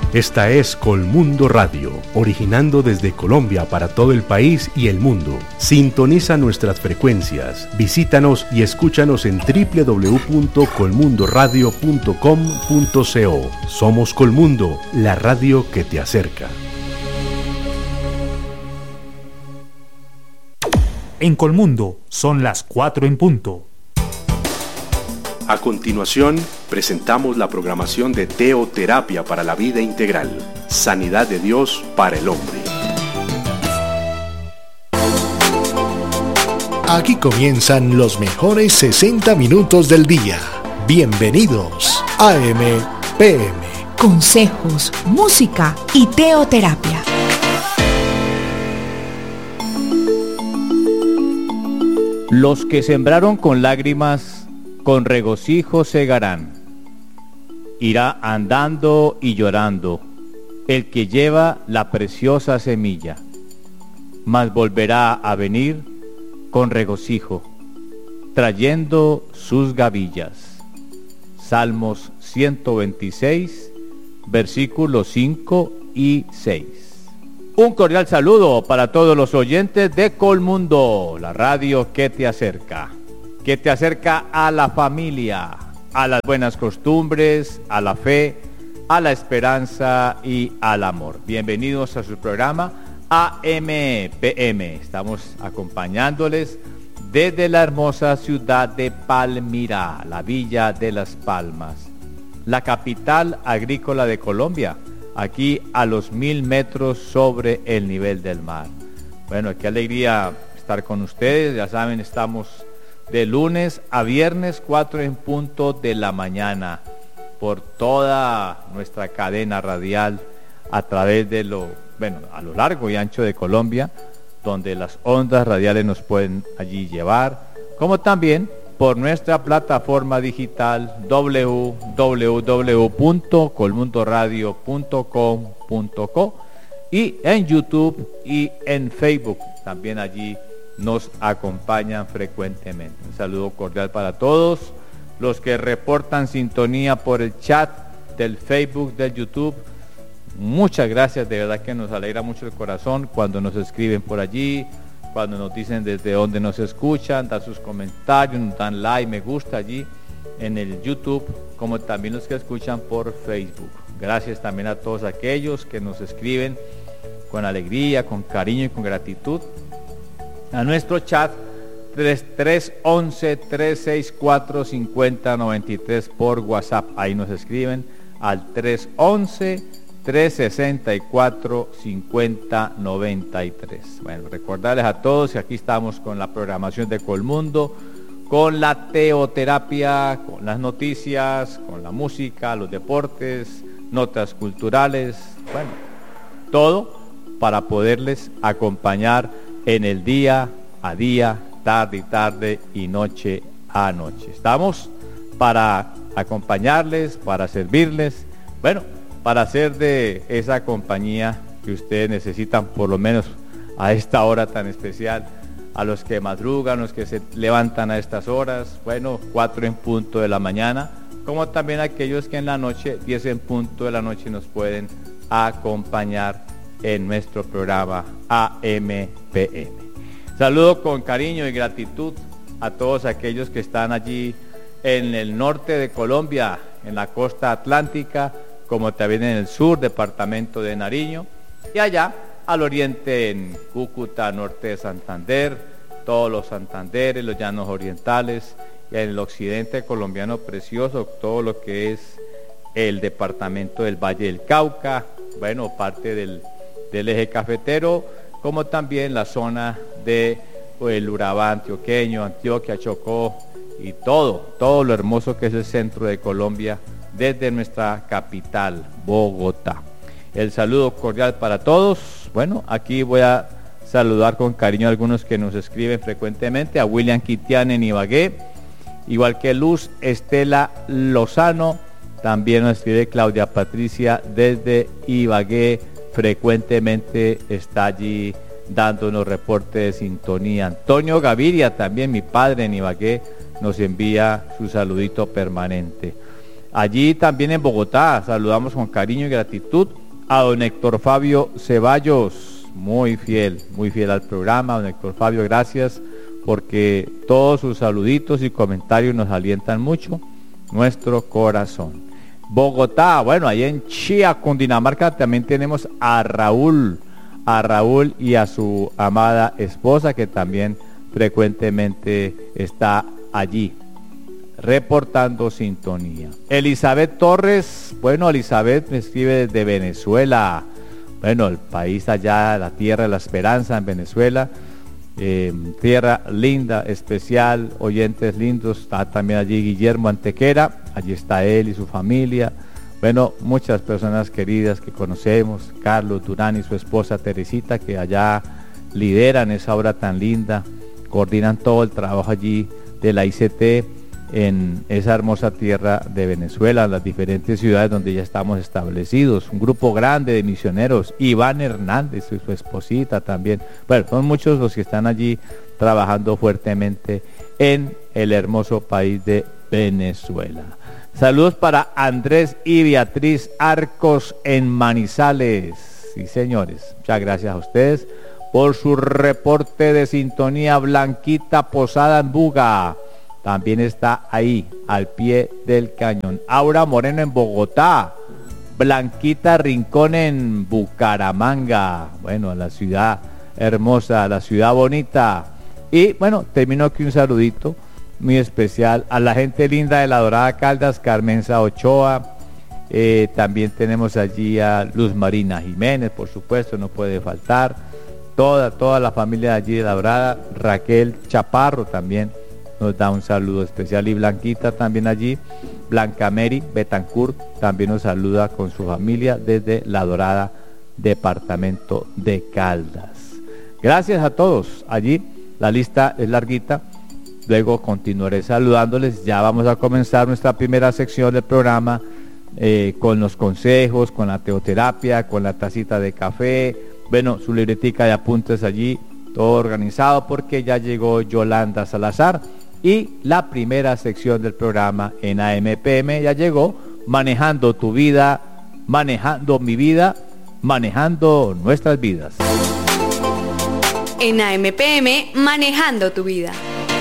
Esta es Colmundo Radio, originando desde Colombia para todo el país y el mundo. Sintoniza nuestras frecuencias, visítanos y escúchanos en www.colmundoradio.com.co. Somos Colmundo, la radio que te acerca. En Colmundo son las 4 en punto. A continuación, presentamos la programación de Teoterapia para la Vida Integral, Sanidad de Dios para el Hombre. Aquí comienzan los mejores 60 minutos del día. Bienvenidos a AM/PM. Consejos, música y teoterapia. Los que sembraron con lágrimas, con regocijo segarán. Irá andando y llorando el que lleva la preciosa semilla, mas volverá a venir con regocijo, trayendo sus gavillas. Salmos 126, versículos 5 y 6. Un cordial saludo para todos los oyentes de Colmundo, la radio que te acerca a la familia, a las buenas costumbres, a la fe, a la esperanza y al amor. Bienvenidos a su programa AM/PM. Estamos acompañándoles desde la hermosa ciudad de Palmira, la Villa de las Palmas, la capital agrícola de Colombia, aquí a los 1000 metros sobre el nivel del mar. Bueno, qué alegría estar con ustedes. Ya saben, estamos de lunes a viernes, 4 en punto de la mañana, por toda nuestra cadena radial, a través de a lo largo y ancho de Colombia, donde las ondas radiales nos pueden allí llevar, como también por nuestra plataforma digital www.colmundoradio.com.co y en YouTube y en Facebook, también allí nos acompañan frecuentemente. Un saludo cordial para todos los que reportan sintonía por el chat del Facebook, del YouTube. Muchas gracias, de verdad que nos alegra mucho el corazón cuando nos escriben por allí, cuando nos dicen desde dónde nos escuchan, dan sus comentarios, nos dan like, me gusta allí en el YouTube, como también los que escuchan por Facebook. Gracias también a todos aquellos que nos escriben con alegría, con cariño y con gratitud a nuestro chat 311-364-5093 por WhatsApp. Ahí nos escriben al 311-364-5093. Bueno, recordarles a todos que aquí estamos con la programación de Colmundo, con la teoterapia, con las noticias, con la música, los deportes, notas culturales, bueno, todo para poderles acompañar en el día a día, tarde y noche a noche. Estamos para acompañarles, para servirles, bueno, para hacer de esa compañía que ustedes necesitan, por lo menos a esta hora tan especial, a los que madrugan, los que se levantan a estas horas, bueno, 4 en punto de la mañana, como también aquellos que en la noche, 10 en punto de la noche, nos pueden acompañar en nuestro programa AM/PM. Saludo con cariño y gratitud a todos aquellos que están allí en el norte de Colombia, en la costa atlántica, como también en el sur, departamento de Nariño, y allá al oriente en Cúcuta, norte de Santander, todos los Santanderes, los llanos orientales, y en el occidente colombiano precioso, todo lo que es el departamento del Valle del Cauca, bueno, parte del eje cafetero, como también la zona de el Urabá antioqueño, Antioquia, Chocó y todo lo hermoso que es el centro de Colombia desde nuestra capital, Bogotá. El saludo cordial para todos. Bueno, aquí voy a saludar con cariño a algunos que nos escriben frecuentemente, a William Quitián en Ibagué, igual que Luz Estela Lozano, también nos escribe Claudia Patricia desde Ibagué, frecuentemente está allí dándonos reportes de sintonía. Antonio Gaviria, también mi padre en Ibagué, nos envía su saludito permanente. Allí también en Bogotá saludamos con cariño y gratitud a don Héctor Fabio Ceballos, muy fiel al programa. Don Héctor Fabio, gracias, porque todos sus saluditos y comentarios nos alientan mucho nuestro corazón. Bogotá, bueno, ahí en Chía, Cundinamarca, también tenemos a Raúl y a su amada esposa, que también frecuentemente está allí reportando sintonía. Elizabeth Torres, bueno, Elizabeth me escribe desde Venezuela, bueno, el país allá, la tierra de la esperanza en Venezuela, tierra linda, especial, oyentes lindos. Está también allí Guillermo Antequera, allí está él y su familia, bueno, muchas personas queridas que conocemos, Carlos Durán y su esposa Teresita, que allá lideran esa obra tan linda, coordinan todo el trabajo allí de la ICT en esa hermosa tierra de Venezuela, en las diferentes ciudades donde ya estamos establecidos. Un grupo grande de misioneros, Iván Hernández y su esposita también. Bueno, son muchos los que están allí trabajando fuertemente en el hermoso país de Venezuela. Saludos para Andrés y Beatriz Arcos en Manizales. Sí, señores, muchas gracias a ustedes por su reporte de sintonía. Blanquita Posada en Buga también está ahí, al pie del cañón. Aura Moreno en Bogotá. Blanquita Rincón en Bucaramanga. Bueno, la ciudad hermosa, la ciudad bonita. Y bueno, termino aquí un saludito muy especial a la gente linda de La Dorada Caldas, Carmenza Ochoa. También tenemos allí a Luz Marina Jiménez, por supuesto, no puede faltar. Toda la familia de allí de La Dorada. Raquel Chaparro también nos da un saludo especial, y Blanquita también allí. Blanca Mary Betancourt también nos saluda con su familia desde La Dorada, departamento de Caldas. Gracias a todos allí, la lista es larguita, luego continuaré saludándoles. Ya vamos a comenzar nuestra primera sección del programa, con los consejos, con la teoterapia, con la tacita de café, bueno, su libretica de apuntes allí, todo organizado, porque ya llegó Yolanda Salazar. Y la primera sección del programa en AMPM ya llegó, manejando tu vida, manejando mi vida, manejando nuestras vidas. En AMPM, manejando tu vida.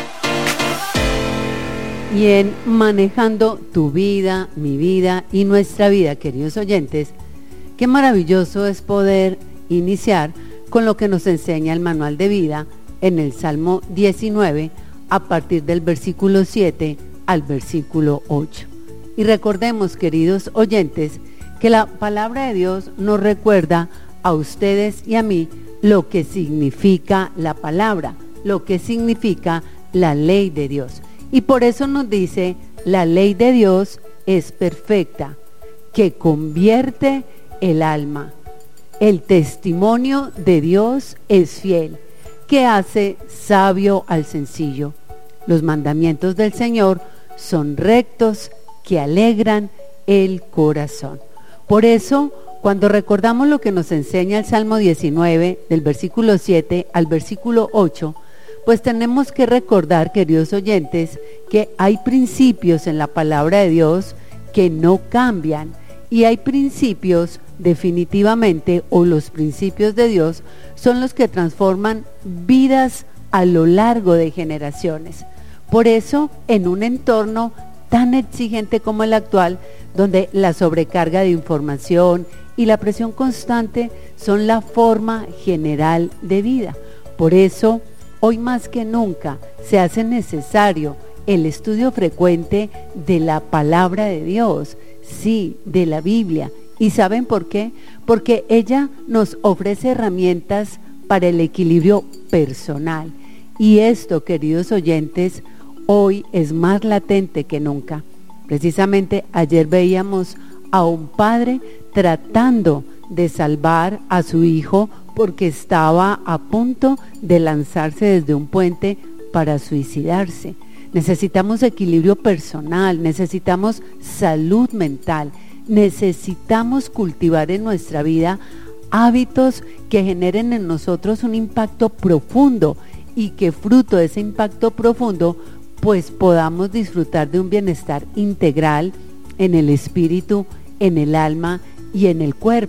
Y en manejando tu vida, mi vida y nuestra vida, queridos oyentes, qué maravilloso es poder iniciar con lo que nos enseña el manual de vida en el Salmo 19, a partir del versículo 7 al versículo 8. Y recordemos, queridos oyentes, que la palabra de Dios nos recuerda a ustedes y a mí lo que significa la palabra, lo que significa la ley de Dios. Y por eso nos dice, la ley de Dios es perfecta, que convierte el alma. El testimonio de Dios es fiel, que hace sabio al sencillo. Los mandamientos del Señor son rectos, que alegran el corazón. Por eso, cuando recordamos lo que nos enseña el Salmo 19, del versículo 7 al versículo 8, pues tenemos que recordar, queridos oyentes, que hay principios en la palabra de Dios que no cambian, y hay principios definitivamente, o los principios de Dios son los que transforman vidas a lo largo de generaciones. Por eso, en un entorno tan exigente como el actual, donde la sobrecarga de información y la presión constante son la forma general de vida, por eso hoy más que nunca se hace necesario el estudio frecuente de la palabra de Dios, sí, de la Biblia. ¿Y saben por qué? Porque ella nos ofrece herramientas para el equilibrio personal. Y esto, queridos oyentes, hoy es más latente que nunca. Precisamente ayer veíamos a un padre tratando de salvar a su hijo porque estaba a punto de lanzarse desde un puente para suicidarse. Necesitamos equilibrio personal, necesitamos salud mental, necesitamos cultivar en nuestra vida hábitos que generen en nosotros un impacto profundo y que fruto de ese impacto profundo pues podamos disfrutar de un bienestar integral en el espíritu, en el alma y en el cuerpo.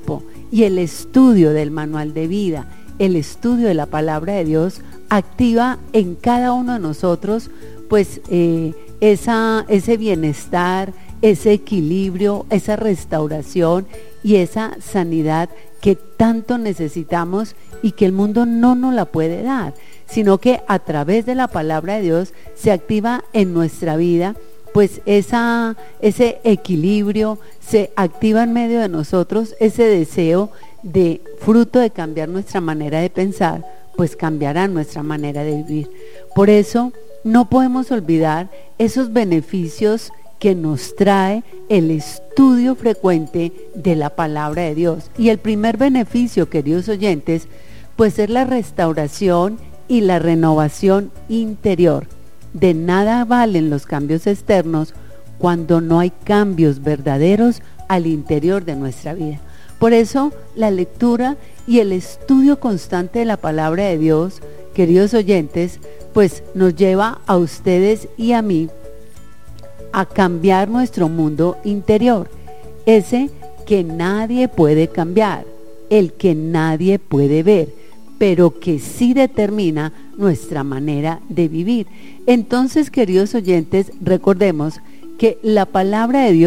Y el estudio del manual de vida, el estudio de la palabra de Dios, activa en cada uno de nosotros pues ese bienestar, ese equilibrio, esa restauración y esa sanidad que tanto necesitamos y que el mundo no nos la puede dar, sino que a través de la palabra de Dios se activa en nuestra vida pues ese equilibrio, se activa en medio de nosotros ese deseo de fruto de cambiar nuestra manera de pensar, pues cambiará nuestra manera de vivir. Por eso no podemos olvidar esos beneficios que nos trae el estudio frecuente de la palabra de Dios. Y el primer beneficio, queridos oyentes, pues es la restauración y la renovación interior. De nada valen los cambios externos cuando no hay cambios verdaderos al interior de nuestra vida. Por eso la lectura y el estudio constante de la palabra de Dios, queridos oyentes, pues nos lleva a ustedes y a mí a cambiar nuestro mundo interior, ese que nadie puede cambiar, el que nadie puede ver, pero que sí determina nuestra manera de vivir. Entonces, queridos oyentes, recordemos que la palabra de Dios